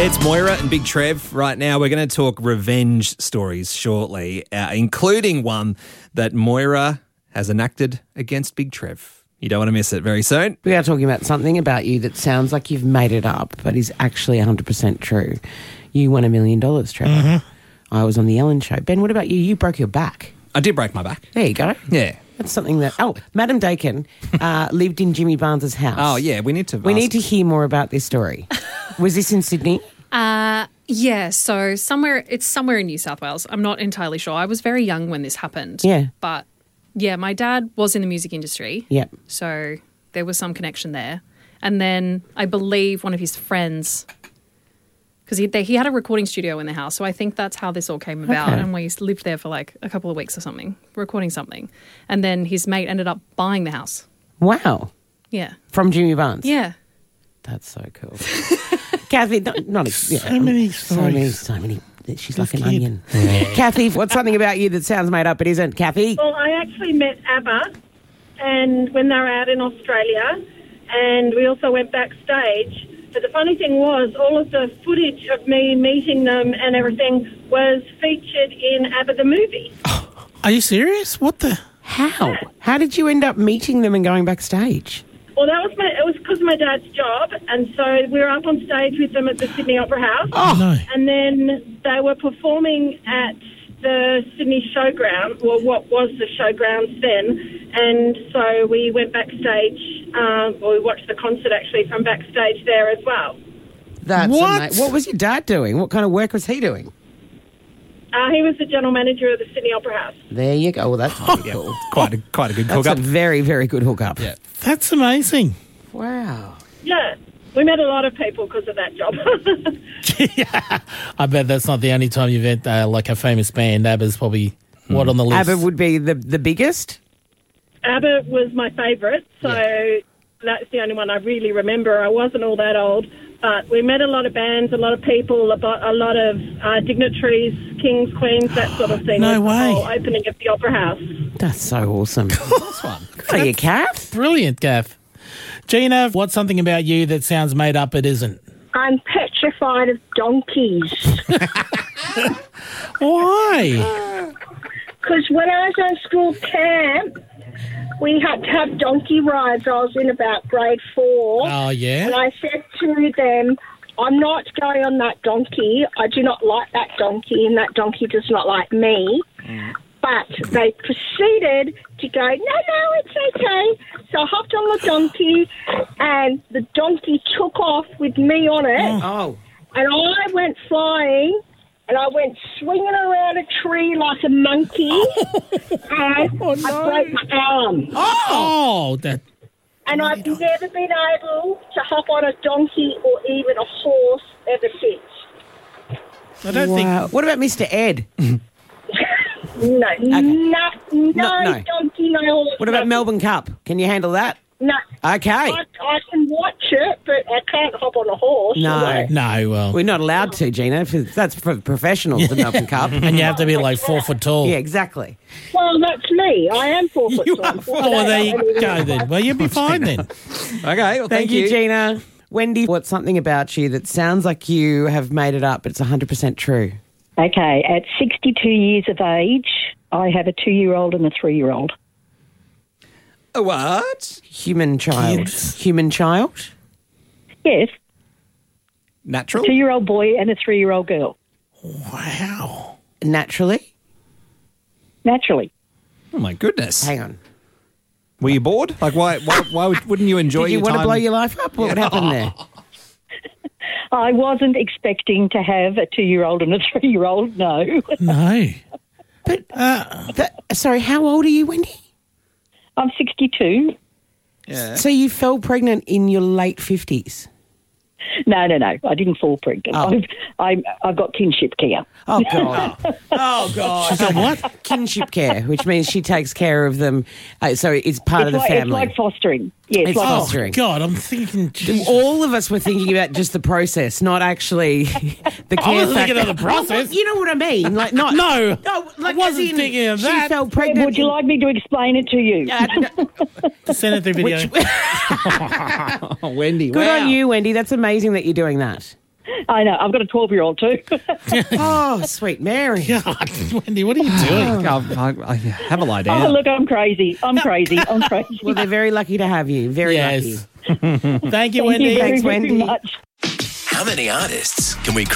It's Moira and Big Trev right now. We're going to talk revenge stories shortly, including one that Moira has enacted against Big Trev. You don't want to miss it very soon. We are talking about something about you that sounds like you've made it up, but is actually 100% true. You won $1 million, Trevor. Mm-hmm. I was on the Ellen show. Ben, what about you? You broke your back. I did break my back. There you go. Yeah. That's something that... Oh, Madam Dakin lived in Jimmy Barnes' house. Oh, yeah, we need to need to hear more about this story. Was this in Sydney? Yeah, so it's somewhere in New South Wales. I'm not entirely sure. I was very young when this happened. Yeah. But, yeah, my dad was in the music industry. Yep. So there was some connection there. And then I believe one of his friends... Because he had a recording studio in the house, so I think that's how this all came about. Okay. And we lived there for like a couple of weeks or something, recording something. And then his mate ended up buying the house. Wow. Yeah. From Jimmy Barnes? Yeah. That's so cool. Kathy, so many stories. So many. She's like an onion. Yeah. Kathy, what's something about you that sounds made up but isn't? Kathy? Well, I actually met ABBA and when they were out in Australia, and we also went backstage. But the funny thing was, all of the footage of me meeting them and everything was featured in ABBA the movie. Are you serious? What the? How? Yeah. How did you end up meeting them and going backstage? Well, it was because of my dad's job, and so we were up on stage with them at the Sydney Opera House. Oh, no. And then they were performing at the Sydney Showground, or what was the Showgrounds then, and so we went backstage, we watched the concert actually from backstage there as well. That's What? amazing. What was your dad doing? What kind of work was he doing? He was the general manager of the Sydney Opera House. There you go. Well, that's pretty cool. Quite a good That's hookup. a very, very good hookup. Yeah. That's amazing. Wow. Yeah, we met a lot of people because of that job. Yeah. I bet that's not the only time you've met like a famous band. ABBA's probably what on the list? ABBA would be the biggest? ABBA was my favourite, so that's the only one I really remember. I wasn't all that old, but we met a lot of bands, a lot of people, a lot of dignitaries, kings, queens, that sort of thing. No with way. The whole opening of the Opera House. That's so awesome. Nice one. Good for you, Kath. Brilliant, Gaff. Gina, what's something about you that sounds made up but isn't? I'm petrified of donkeys. Why? Because when I was on school camp, we had to have donkey rides. I was in about grade 4. Oh, yeah? And I said to them, I'm not going on that donkey. I do not like that donkey, and that donkey does not like me. But they proceeded to go, no, it's okay. So I hopped on the donkey, and the donkey took off with me on it. Oh. And I went flying, and I went swinging around a tree like a monkey, and I broke my arm. Oh, that. And I've never been able to hop on a donkey or even a horse ever since. I don't Wow. think. What about Mr. Ed? No, no No. donkey, no horse. What about nothing. Melbourne Cup? Can you handle that? No. Okay. I can watch it, but I can't hop on a horse. No. No, well. We're not allowed to, Gina. That's for professionals, the Melbourne Cup. And you have to be like 4 foot tall. Yeah, exactly. Well, that's me. I am 4 foot You tall. are Oh, well, there you go then. Well, you'll be fine then. Okay, well, Thank you, Gina. Wendy, what's something about you that sounds like you have made it up, but it's 100% true? Okay, at 62 years of age, I have a 2-year-old and a 3-year-old. A what? Human child. Kids. Human child? Yes, Natural? 2-year-old boy and a 3-year-old girl, Wow. Naturally? naturally. Oh, my goodness. Hang on. Were you bored? Like, why wouldn't you enjoy Did you your want time? to blow your life up? What would happen there? I wasn't expecting to have a 2-year-old and a 3-year-old, no. No. But, sorry, how old are you, Wendy? I'm 62. Yeah. So you fell pregnant in your late 50s? No, I didn't fall pregnant. Oh. I've got kinship care. Oh, God. Oh, God. She's got what? Kinship care, which means she takes care of them. So it's part of the It's family. like fostering. Yeah, It's like Oh, fostering. God, I'm thinking. Jesus. All of us were thinking about just the process, not actually the care I was thinking factor. of the process. You know what I mean? Like, not No, like I wasn't as in thinking of she that. fell pregnant. Would you like me to explain it to you? Send it through video. Oh, Wendy, Good wow. on you, Wendy. That's amazing that you're doing that. I know. I've got a 12-year-old too. Oh, sweet Mary. God, Wendy, what are you doing? I have a lie Oh, down. look, I'm crazy. I'm crazy. Well, they're very lucky to have you. Very lucky. Yes. Thank you, Thank Wendy. you very, Thanks, very Wendy. much. How many artists can we